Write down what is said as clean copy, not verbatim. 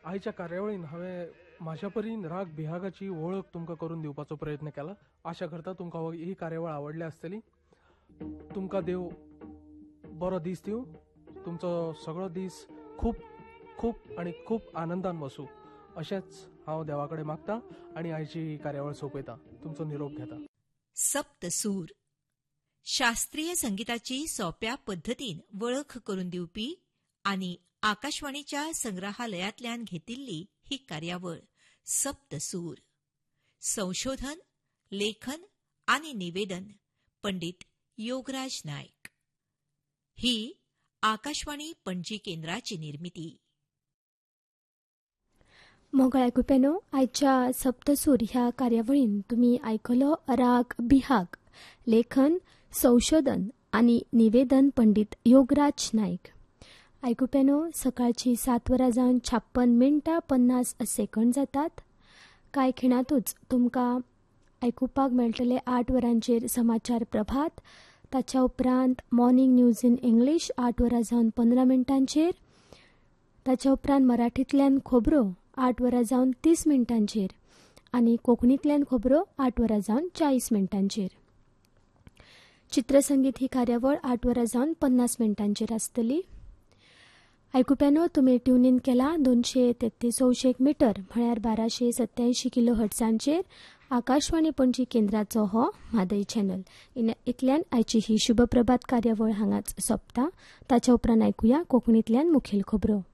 आयच्या कार्यावळीन हांवें म्हाज्या परीन राग बिहागाची वळख तुमकां करून दिवपाचो प्रयत्न केला. आशा करता तुमकां ही कार्यावळ आवडली आसतली. तुमकां देव बरो दीस दिवं. तुमचो सगळो दीस खूब खूब आनी खूब आनंदान वसूं अशेंच हांव देवा कडेन मागतां आनी आयची कार्यावळ सोंपयतां. तुमचो निरोप घेता. सप्तसूर शास्त्रीय संगीताची सोप्या पद्धतीन वळख करून दिवपी आनी आकाशवाणीच्या संग्रहालयांतल्यान घेतिल्ली ही कार्यावळ सप्तसूर. संशोधन, लेखन आनी निवेदन पंडित योगराज नायक. ही आकाशवाणी पणजी केंद्राची निर्मिती. मोगळ आयकुप्यानो, आयच्या सप्तसूर ह्या कार्यावळीन तुमी आयकलो राग बिहाग, लेखन, संशोधन आनी निवेदन पंडित योगराज नायक. आयकुप्यानो, सकाळची 7:56 जातात. कांय खिणातूच तुमकां आयकुपाक मेळटले 8 समाचार प्रभात. ताच्या उपरांत मॉर्निंग न्यूज इन इंग्लीश 8:15 ताच्या उपरांत मराठींतल्यान खबरो 8:30 आनी कोंकणींतल्यान खबरो 8:40 चित्रसंगीत ही कार्यावळ 8:50 आसतली. आयकुप्यानो, तुमी ट्यून इन केला 233 मीटर म्हळ्यार 1287 किलोहर्ट्झांचेर आकाशवाणी पणजी केंद्राचो हो म्हादय चॅनल. इतल्यान आयची ही शुभप्रभात कार्यावळ हांगाच सोंपता. ताच्या उपरांत आयकुया कोंकणींतल्यान मुखेल खबरो.